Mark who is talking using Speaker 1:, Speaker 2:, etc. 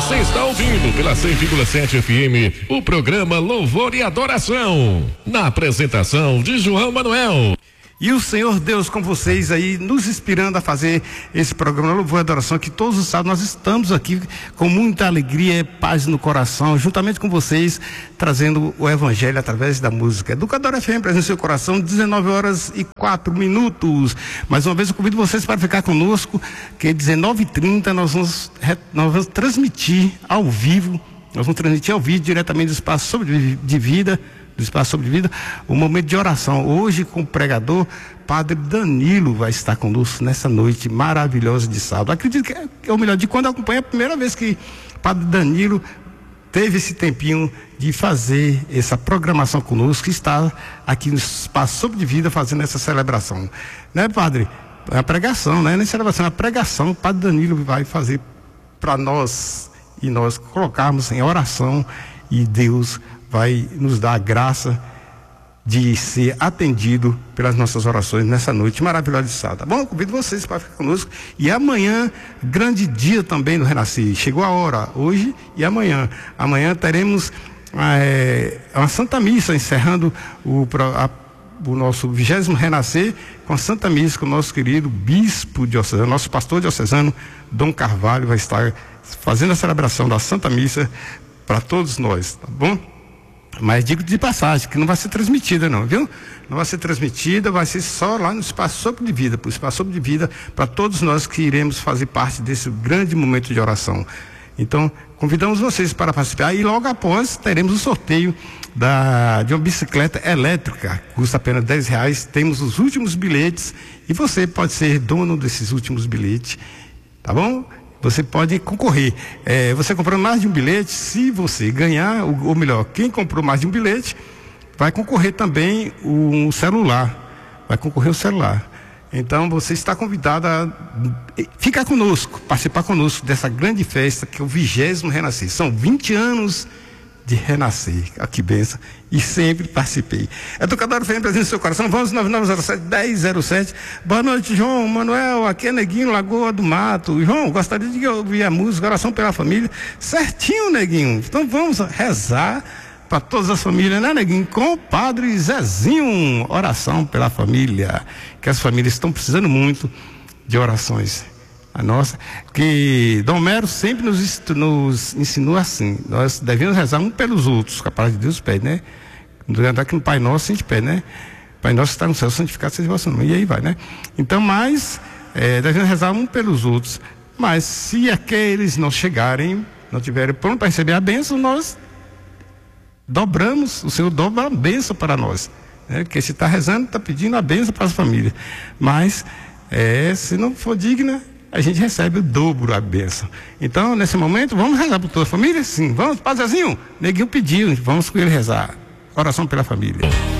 Speaker 1: Você está ouvindo pela 100,7 FM o programa Louvor e Adoração, na apresentação de João Manuel.
Speaker 2: E o Senhor Deus com vocês aí, nos inspirando a fazer esse programa Louvor e Adoração, que todos os sábados nós estamos aqui com muita alegria e paz no coração, juntamente com vocês, trazendo o Evangelho através da música. Educadora FM, presente no seu coração, 19h04. Mais uma vez eu convido vocês para ficar conosco, que 19h30 nós vamos transmitir ao vivo, diretamente do Espaço Sobre de Vida, o momento de oração. Hoje, com o pregador, Padre Danilo vai estar conosco nessa noite maravilhosa de sábado. Acredito que é o melhor de quando eu acompanho, é a primeira vez que Padre Danilo teve esse tempinho de fazer essa programação conosco, que está aqui no Espaço Sobre de Vida fazendo essa celebração. Né, Padre? É a pregação, né? Não é celebração, é a pregação. O Padre Danilo vai fazer para nós e nós colocarmos em oração, e Deus vai nos dar a graça de ser atendido pelas nossas orações nessa noite maravilhosa de sábado. Tá bom? Eu convido vocês para ficar conosco. E amanhã, grande dia também do Renascer. Chegou a hora, hoje e amanhã. Amanhã teremos uma Santa Missa, encerrando o nosso 20º Renascer, com a Santa Missa, com o nosso querido bispo diocesano, nosso pastor diocesano, Dom Carvalho, vai estar fazendo a celebração da Santa Missa para todos nós, tá bom? Mas digo de passagem, que não vai ser transmitida não, viu? Não vai ser transmitida, vai ser só lá no Espaço Sobre de Vida, para o Espaço Sobre de Vida, para todos nós que iremos fazer parte desse grande momento de oração. Então, convidamos vocês para participar, e logo após teremos o sorteio de uma bicicleta elétrica, custa apenas R$10, temos os últimos bilhetes, e você pode ser dono desses últimos bilhetes, tá bom? Você pode concorrer. Você comprou mais de um bilhete, se você ganhar, ou melhor, quem comprou mais de um bilhete, vai concorrer também um celular. Vai concorrer um celular. Então você está convidado a ficar conosco, participar conosco dessa grande festa que é o 20º Renascer. São 20 anos de renascer. Que benção. E sempre participei. Educador FM, presente no seu coração. Vamos 9907-1007. Boa noite, João Manuel. Aqui é Neguinho, Lagoa do Mato. João, gostaria de ouvir a música Oração pela Família. Certinho, Neguinho. Então vamos rezar para todas as famílias, né, Neguinho? Com o Padre Zezinho. Oração pela família. Que as famílias estão precisando muito de orações. A nossa, que Dom Mero sempre nos ensinou assim: nós devemos rezar um pelos outros, que a palavra de Deus pede, né? Aqui no Pai Nosso a gente pede, né? Pai Nosso que está no céu, santificado seja o vosso nome, e aí vai, né? Então, devemos rezar um pelos outros, mas se aqueles não chegarem, não tiverem pronto para receber a bênção, nós dobramos, o Senhor dobra a bênção para nós, né? Porque se está rezando, está pedindo a bênção para as famílias, mas se não for digna, a gente recebe o dobro a bênção. Então, nesse momento, vamos rezar por toda a família? Sim, vamos, Padre Zezinho, Neguinho pediu, vamos com ele rezar. Oração pela família.